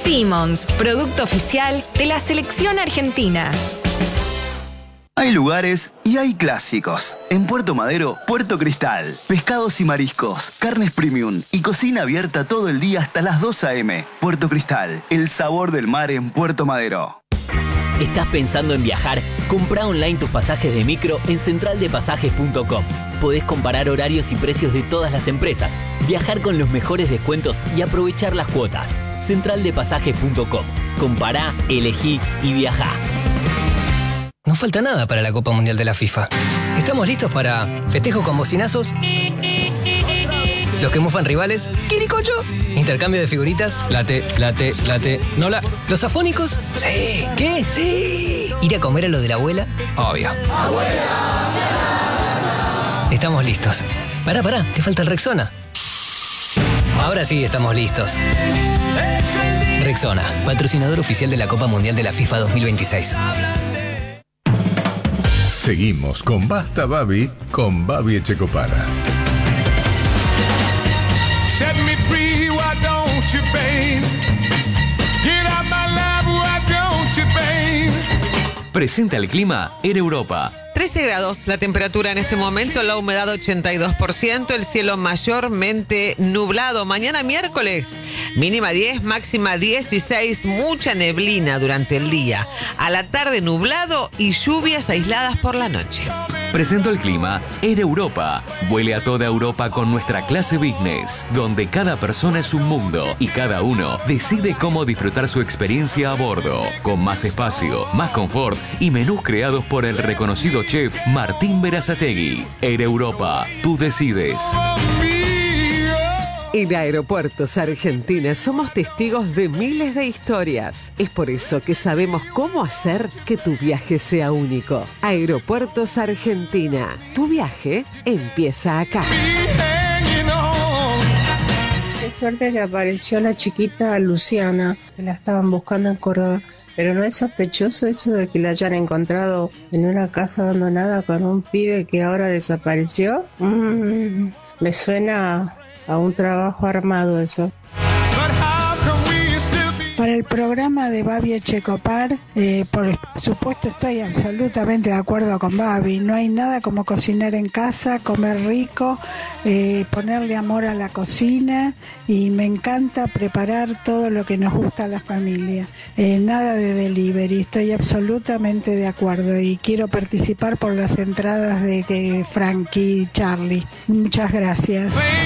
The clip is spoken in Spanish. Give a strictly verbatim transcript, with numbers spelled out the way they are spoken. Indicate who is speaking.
Speaker 1: Simmons, producto oficial de la selección argentina.
Speaker 2: Hay lugares y hay clásicos. En Puerto Madero, Puerto Cristal. Pescados y mariscos, carnes premium y cocina abierta todo el día hasta las dos a eme. Puerto Cristal, el sabor del mar en Puerto Madero.
Speaker 3: ¿Estás pensando en viajar? Comprá online tus pasajes de micro en central de pasajes punto com. Podés comparar horarios y precios de todas las empresas, viajar con los mejores descuentos y aprovechar las cuotas. central de pasajes punto com. Compará, elegí y viajá.
Speaker 4: No falta nada para la Copa Mundial de la FIFA. ¿Estamos listos para festejo con bocinazos? Los que mufan rivales, ¿quiricocho? Intercambio de figuritas, late, late, late, no la... ¿Los afónicos? Sí. ¿Qué? Sí. ¿Ir a comer a lo de la abuela? Obvio. ¡Abuela! Estamos listos. Pará, pará, te falta el Rexona. Ahora sí estamos listos. Rexona, patrocinador oficial de la Copa Mundial de la FIFA dos mil veintiséis.
Speaker 5: Seguimos con Basta Babi, con Babi Echecopara.
Speaker 6: Set me free, why don't you, babe? Get out my life, why don't you, babe?
Speaker 7: Presenta el clima en Europa.
Speaker 8: trece grados la temperatura en este momento, la humedad ochenta y dos por ciento, el cielo mayormente nublado. Mañana miércoles, mínima diez, máxima dieciséis, mucha neblina durante el día. A la tarde nublado y lluvias aisladas por la noche.
Speaker 7: Presento el clima en Europa. Vuele a toda Europa con nuestra clase business, donde cada persona es un mundo y cada uno decide cómo disfrutar su experiencia a bordo, con más espacio, más confort y menús creados por el reconocido chef Martín Berazategui. Air Europa, tú decides.
Speaker 9: En Aeropuertos Argentina somos testigos de miles de historias. Es por eso que sabemos cómo hacer que tu viaje sea único. Aeropuertos Argentina. Tu viaje empieza acá.
Speaker 10: Qué suerte que apareció la chiquita Luciana, que la estaban buscando en Córdoba. Pero no es sospechoso eso de que la hayan encontrado en una casa abandonada con un pibe que ahora desapareció. Mm, me suena a un trabajo armado eso.
Speaker 11: Para el programa de Babi Echecopar, eh, por supuesto estoy absolutamente de acuerdo con Babi. No hay nada como cocinar en casa, comer rico, eh, ponerle amor a la cocina, y me encanta preparar todo lo que nos gusta a la familia. Eh, nada de delivery, estoy absolutamente de acuerdo y quiero participar por las entradas de, de Frankie y Charlie. Muchas gracias.